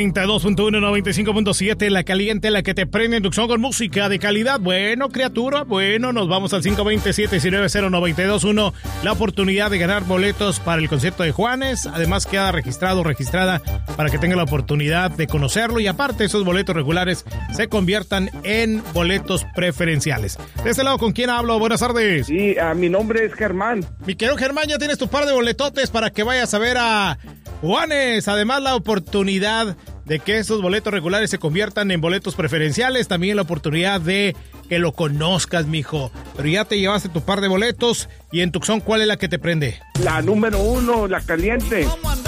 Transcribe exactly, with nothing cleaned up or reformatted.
noventa y dos punto uno, noventa y cinco punto siete, la caliente, la que te prende en Tucson con música de calidad. Bueno, criatura, bueno, nos vamos al cinco dos siete, nueve cero, nueve dos uno. La oportunidad de ganar boletos para el concierto de Juanes. Además, queda registrado o registrada para que tenga la oportunidad de conocerlo. Y aparte, esos boletos regulares se conviertan en boletos preferenciales. De este lado, ¿con quién hablo? Buenas tardes. Sí, uh, mi nombre es Germán. Mi querido Germán, ya tienes tu par de boletotes para que vayas a ver a Juanes. Además, la oportunidad de que esos boletos regulares se conviertan en boletos preferenciales. También la oportunidad de que lo conozcas, mijo. Pero ya te llevaste tu par de boletos. Y en Tucson, ¿cuál es la que te prende? La número uno, la caliente.